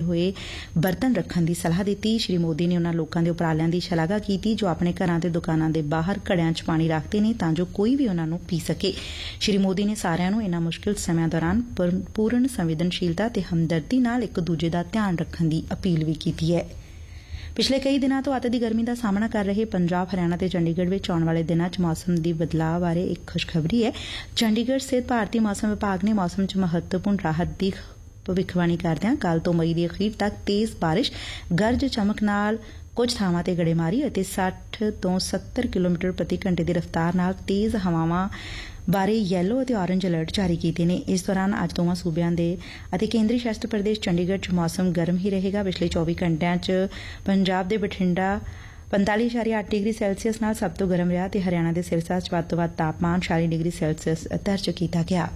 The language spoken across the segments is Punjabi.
ਹੋਏ ਬਰਤਨ ਰੱਖਣ ਦੀ ਸਲਾਹ ਦਿੱਤੀ। ਸ਼੍ਰੀ ਮੋਦੀ ਨੇ ਉਨ੍ਹਾਂ ਲੋਕਾਂ ਦੇ ਉਪਰਾਲਿਆਂ ਦੀ ਸ਼ਲਾਘਾ ਕੀਤੀ ਜੋ ਆਪਣੇ ਘਰਾਂ ਤੇ ਦੁਕਾਨਾਂ ਦੇ ਬਾਹਰ ਘੜਿਆਂ 'ਚ ਪਾਣੀ ਰੱਖਦੇ ਨੇ ਤਾਂ ਜੋ ਕੋਈ ਵੀ ਉਨ੍ਹਾਂ ਨੂੰ ਪੀ ਸਕੇ। ਸ਼੍ਰੀ ਮੋਦੀ ਨੇ ਸਾਰਿਆਂ ਨੂੰ ਇਨ੍ਹਾਂ ਮੁਸ਼ਕਿਲ ਸਮਿਆਂ ਦੌਰਾਨ ਪੂਰਨ ਸੰਵੇਦਨਸ਼ੀਲਤਾ ਤੇ ਹਮਦਰਦੀ ਨਾਲ ਇੱਕ ਦੂਜੇ ਦਾ ਧਿਆਨ ਰੱਖਣ ਦੀ ਅਪੀਲ ਵੀ ਕੀਤੀ ਹੈ। ਪਿਛਲੇ ਕਈ ਦਿਨਾਂ ਤੋਂ ਅੱਤ ਦੀ ਗਰਮੀ ਦਾ ਸਾਹਮਣਾ ਕਰ ਰਹੇ ਪੰਜਾਬ, ਹਰਿਆਣਾ ਤੇ ਚੰਡੀਗੜ੍ਹ ਵਿੱਚ ਆਉਣ ਵਾਲੇ ਦਿਨਾਂ 'ਚ ਮੌਸਮ ਦੀ ਬਦਲਾਅ ਬਾਰੇ ਇੱਕ ਖੁਸ਼ਖਬਰੀ ਹੈ। ਚੰਡੀਗੜ੍ਹ ਸਥਿਤ ਭਾਰਤੀ ਮੌਸਮ ਵਿਭਾਗ ਨੇ ਮੌਸਮ 'ਚ ਮਹੱਤਵਪੂਰਨ ਰਾਹਤ ਦੀ ਭਵਿੱਖਬਾਣੀ ਕਰਦਿਆਂ ਕੱਲ੍ਹ ਤੋਂ ਮਈ ਦੀ ਅਖੀਰ ਤੱਕ ਤੇਜ਼ ਬਾਰਿਸ਼, ਗਰਜ ਚਮਕ ਨਾਲ ਕੁਝ ਥਾਵਾਂ ਤੇ ਗੜੇਮਾਰੀ ਅਤੇ 60 ਤੋਂ 70 ਕਿਲੋਮੀਟਰ ਪ੍ਰਤੀ ਘੰਟੇ ਦੀ ਰਫ਼ਤਾਰ ਨਾਲ ਤੇਜ਼ ਹਵਾਵਾਂ ਬਾਰੇ ਯੈਲੋ ਅਤੇ ਔਰੇਂਜ ਅਲਰਟ ਜਾਰੀ ਕੀਤੇ ਨੇ। ਇਸ ਦੌਰਾਨ ਅੱਜ ਦੋਵਾਂ ਸੂਬਿਆਂ ਦੇ ਅਤੇ ਕੇਂਦਰੀ ਸ਼ਾਸਤ ਪ੍ਰਦੇਸ਼ ਚੰਡੀਗੜ੍ਹ 'ਚ ਮੌਸਮ ਗਰਮ ਹੀ ਰਹੇਗਾ। ਪਿਛਲੇ 24 ਘੰਟਿਆਂ 'ਚ ਪੰਜਾਬ ਦੇ ਬਠਿੰਡਾ 45.8 ਡਿਗਰੀ ਸੈਲਸੀਅਸ ਨਾਲ ਸਭ ਤੋਂ ਗਰਮ ਰਿਹਾ ਤੇ ਹਰਿਆਣਾ ਦੇ ਸਿਰਸਾ 'ਚ ਵੱਧ ਤੋਂ ਵੱਧ ਤਾਪਮਾਨ 46 ਡਿਗਰੀ ਸੈਲਸੀਅਸ ਦਰਜ ਕੀਤਾ ਗਿਆ।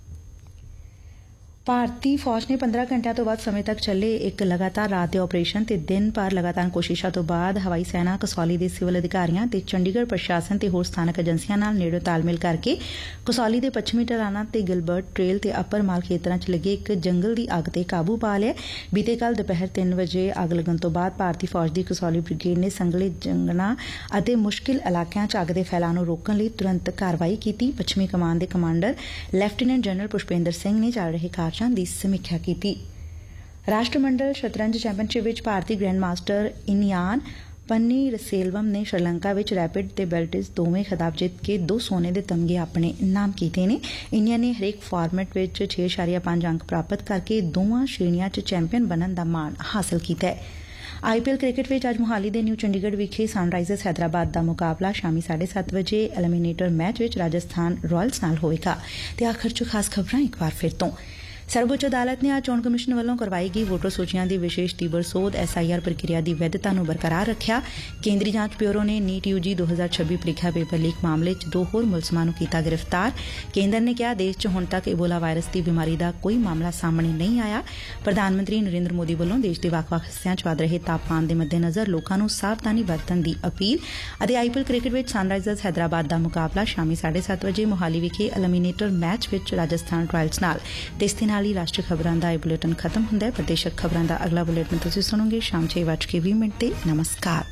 ਭਾਰਤੀ ਫੌਜ ਨੇ 15 ਘੰਟਿਆਂ ਤੋਂ ਵੱਧ ਸਮੇਂ ਤੱਕ ਚੱਲੇ ਇੱਕ ਲਗਾਤਾਰ ਰਾਤ ਦੇ ਆਪਰੇਸ਼ਨ ਤੇ ਦਿਨ ਭਰ ਲਗਾਤਾਰ ਕੋਸ਼ਿਸ਼ਾਂ ਤੋਂ ਬਾਅਦ ਹਵਾਈ ਸੈਨਾ, ਕਸੌਲੀ ਦੇ ਸਿਵਲ ਅਧਿਕਾਰੀਆਂ ਤੇ ਚੰਡੀਗੜ੍ਹ ਪ੍ਰਸ਼ਾਸਨ ਤੇ ਹੋਰ ਸਥਾਨਕ ਏਜੰਸੀਆਂ ਨਾਲ ਨੇੜਿਓਂ ਤਾਲਮੇਲ ਕਰਕੇ ਕਸੌਲੀ ਦੇ ਪੱਛਮੀ ਢਲਾਨਾਂ ਤੇ ਗਿਲਬਰਟ ਟ੍ਰੇਲ ਤੇ ਅੱਪਰ ਮਾਲ ਖੇਤਰਾਂ 'ਚ ਲੱਗੇ ਇੱਕ ਜੰਗਲ ਦੀ ਅੱਗ ਤੇ ਕਾਬੂ ਪਾ ਲਿਆ। ਬੀਤੇ ਕੱਲ੍ਹ ਦੁਪਹਿਰ 3 ਵਜੇ ਅੱਗ ਲੱਗਣ ਤੋਂ ਬਾਅਦ ਭਾਰਤੀ ਫੌਜ ਦੀ ਕਸੌਲੀ ਬ੍ਰਿਗੇਡ ਨੇ ਸੰਘਣੇ ਜੰਗਲਾਂ ਅਤੇ ਮੁਸ਼ਕਿਲ ਇਲਾਕਿਆਂ 'ਚ ਅੱਗ ਦੇ ਫੈਲਾਅ ਨੂੰ ਰੋਕਣ ਲਈ ਤੁਰੰਤ ਕਾਰਵਾਈ ਕੀਤੀ। ਪੱਛਮੀ ਕਮਾਨ ਦੇ commander lieutenant general Pushpinder Singh ਨੇ ਚੱਲ ਰਹੇ ਕਾਰਜਾਂ ਦੀ ਸਮੀਖਿਆ ਕੀਤੀ। ਰਾਸ਼ਟਰਮੰਡਲ ਸ਼ਤਰੰਜ ਚੈਂਪੀਅਨਸ਼ਿਪ ਵਿੱਚ ਭਾਰਤੀ ਗ੍ਰੈਂਡ ਮਾਸਟਰ ਇਨਿਆਨ ਪਨੀਰਸੇਲਵਮ ਨੇ ਸ਼੍ਰੀਲੰਕਾ ਵਿੱਚ ਰੈਪਿਡ ਤੇ ਬੈਲਟਿਸ ਦੋਵੇਂ ਖਿਤਾਬ ਜਿੱਤ ਕੇ 2 ਸੋਨੇ ਦੇ ਤਮਗੇ ਆਪਣੇ ਨਾਮ ਕੀਤੇ ਨੇ। ਇੰਡੀਆ ਨੇ ਹਰੇਕ ਫਾਰਮੈਟ ਵਿੱਚ 6.5 ਅੰਕ ਪ੍ਰਾਪਤ ਕਰਕੇ ਦੋਵਾਂ ਸ਼੍ਰੇਣੀਆਂ 'ਚ ਚੈਂਪੀਅਨ ਬਣਨ ਦਾ ਮਾਣ ਹਾਸਲ ਕੀਤਾ ਹੈ। IPL ਕ੍ਰਿਕਟ ਵਿੱਚ ਅੱਜ ਮੁਹਾਲੀ ਦੇ ਨਿਊ ਚੰਡੀਗੜ੍ਹ ਵਿਖੇ ਸਨਰਾਈਜ਼ਰਸ ਹੈਦਰਾਬਾਦ ਦਾ ਮੁਕਾਬਲਾ ਸ਼ਾਮੀ 7:30 ਵਜੇ ਐਲੀਮੀਨੇਟਰ ਮੈਚ ਵਿੱਚ ਰਾਜਸਥਾਨ ਰਾਇਲਸ ਨਾਲ ਹੋਵੇਗਾ। ਤੇ ਆਖਰ 'ਚ ਖਾਸ ਖਬਰਾਂ ਇੱਕ ਵਾਰ ਫਿਰ ਤੋਂ। ਸਰਵਉੱਚ ਅਦਾਲਤ ਨੇ ਅੱਜ ਚੋਣ ਕਮਿਸ਼ਨ ਵੱਲੋਂ ਕਰਵਾਈ ਗਈ ਵੋਟਰ ਸੂਚੀਆਂ ਦੀ ਵਿਸ਼ੇਸ਼ ਤੀਬਰ ਸੋਧ SIR ਪ੍ਰਕਿਰਿਆ ਦੀ ਵੈਧਤਾ ਨੂੰ ਬਰਕਰਾਰ ਰੱਖਿਆ। ਕੇਂਦਰੀ ਜਾਂਚ ਬਿਊਰੋ ਨੇ ਨੀਟ UG 2026 ਪ੍ਰੀਖਿਆ ਪੇਪਰ ਲੀਕ ਮਾਮਲੇ 'ਚ 2 ਹੋਰ ਮੁਲਜ਼ਮਾਂ ਨੂੰ ਕੀਤਾ ਗ੍ਰਿਫਤਾਰ। ਕੇਂਦਰ ਨੇ ਕਿਹਾ ਦੇਸ਼ 'ਚ ਹੁਣ ਤੱਕ ਇਬੋਲਾ ਵਾਇਰਸ ਦੀ ਬਿਮਾਰੀ ਦਾ ਕੋਈ ਮਾਮਲਾ ਸਾਹਮਣੇ ਨਹੀਂ ਆਇਆ। ਪ੍ਰਧਾਨ ਮੰਤਰੀ ਨਰਿੰਦਰ ਮੋਦੀ ਵੱਲੋਂ ਦੇਸ਼ ਦੇ ਵੱਖ-ਵੱਖ ਹਿੱਸਿਆਂ 'ਚ ਵਧ ਰਹੇ ਤਾਪਮਾਨ ਦੇ ਮੱਦੇਨਜ਼ਰ ਲੋਕਾਂ ਨੂੰ ਸਾਵਧਾਨੀ ਵਰਤਣ ਦੀ ਅਪੀਲ। ਅਤੇ IPL ਕ੍ਰਿਕਟ ਵਿੱਚ ਸਨਰਾਈਜ਼ਰਸ ਹੈਦਰਾਬਾਦ ਦਾ ਮੁਕਾਬਲਾ ਸ਼ਾਮੀ 7:30 ਵਜੇ ਮੁਹਾਲੀ ਵਿਖੇ ਐਲੀਮੀਨੇਟਰ ਮੈਚ ਵਿੱਚ ਰਾਜਸਥਾਨ ਰਾਇਲਸ ਨਾਲ। ਤੇ ਇਸ ਦੇ ਨਾਲ ਹੀ ਰਾਸ਼ਟਰੀ ਖਬਰਾਂ ਦਾ ਇਹ ਬੁਲੇਟਿਨ ਖਤਮ ਹੁੰਦਾ ਹੈ। ਪ੍ਰਦੇਸ਼ਕ ਖਬਰਾਂ ਦਾ ਅਗਲਾ ਬੁਲੇਟਿਨ ਤੁਸੀਂ ਸੁਣੋਗੇ ਸ਼ਾਮ 6:20 ਤੇ। ਨਮਸਕਾਰ।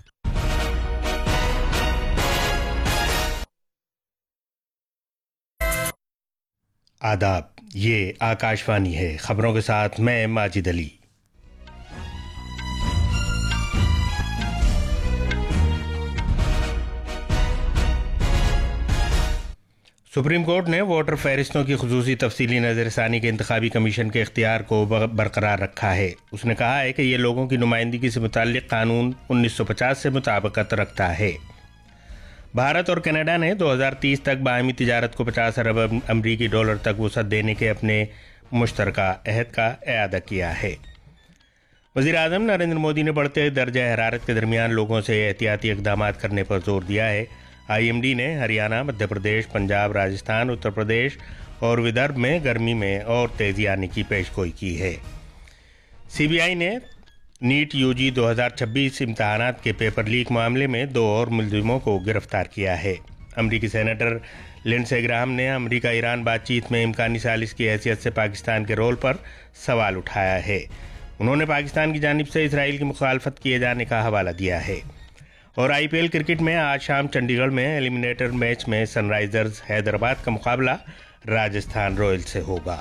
आदाब, ये आकाशवाणी है। खबरों के साथ मैं माजिद अली। सुप्रीम कोर्ट ने वोटर फहरिस्तों की खुसूसी तफसीली नज़रसानी के इंतखाबी कमीशन के इख्तियार को बरकरार रखा है। उसने कहा है कि ये लोगों की नुमाइंदगी से मुताल्लिक कानून 1950 से मुताबिकत रखता है। भारत और कनाडा ने 2030 तक बाहमी तिजारत को 50 अरब अमरीकी डॉलर तक वसअत देने के अपने मुश्तरका अहद का इआदा किया है। वज़ीर-ए-आज़म नरेंद्र मोदी ने बढ़ते दर्जा हरारत के दरमियान लोगों से एहतियाती इक़दाम करने पर जोर दिया है। IMD ने हरियाणा, मध्य प्रदेश, पंजाब, राजस्थान, उत्तर प्रदेश और विदर्भ में गर्मी में और तेज़ी आने की पेशगोई की है। CBI ने नीट UG 2026 इम्तहानात के पेपर लीक मामले में 2 और मुलजिमों को गिरफ्तार किया है। अमरीकी सेनेटर लिंडसे ग्राहम ने अमरीका ईरान बातचीत में इम्कानी सालिस की हैसियत से पाकिस्तान के रोल पर सवाल उठाया है। उन्होंने पाकिस्तान की जानिब से इसराइल की मुखालफत किए जाने का हवाला दिया है। और IPL क्रिकेट में आज शाम चंडीगढ़ में एलिमिनेटर मैच में सनराइजर्स हैदराबाद का मुकाबला राजस्थान रॉयल्स से होगा।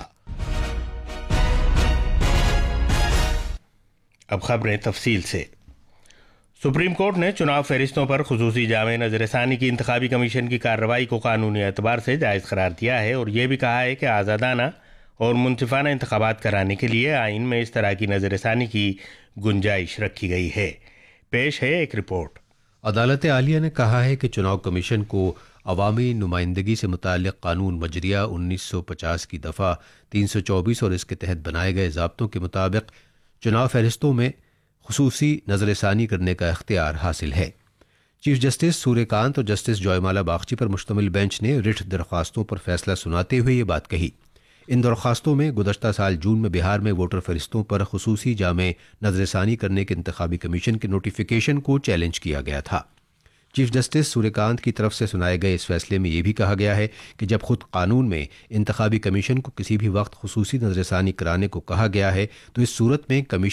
अब खबरें तफसील से। सुप्रीम कोर्ट ने चुनाव फहरिस्तों पर खुसूसी जामे नज़रसानी की इंतखाबी कमीशन की कार्रवाई को कानूनी एतबार से जायज़ करार दिया है और यह भी कहा है कि आज़ादाना और मुनसिफाना इंतखाबात कराने के लिए आइन में इस तरह की नज़रसानी की गुंजाइश रखी गई है। पेश है एक रिपोर्ट। अदालत आलिया ने कहा है कि चुनाव कमीशन को अवामी नुमाइंदगी से मुताल्लिक़ कानून मजरिया 1950 की दफ़ा 324 और इसके तहत बनाए गए ज़ाब्तों के मुताबिक चुनाव फहरिस्तों में खुसूसी नज़रसानी करने का इख्तियार हासिल है। चीफ जस्टिस सूर्यकांत और जस्टिस जॉयमाला बागची पर मुश्तमिल बेंच ने रिट दरख्वास्तों पर फैसला सुनाते हुए ये बात कही। इन दरख्वास्तों में गुज़श्ता साल जून में बिहार में वोटर फहरिस्तों पर खुसूसी जामे नज़रसानी करने के इंतखाबी कमीशन के नोटिफिकेशन को चैलेंज किया गया था। चीफ जस्टिस सूर्यकांत की तरफ से सुनाए गए इस फैसले में यह भी कहा गया है कि जब खुद कानून में इंतखाबी कमीशन को किसी भी वक्त खुसूसी नज़रसानी कराने को कहा गया है तो इस सूरत में कमीशन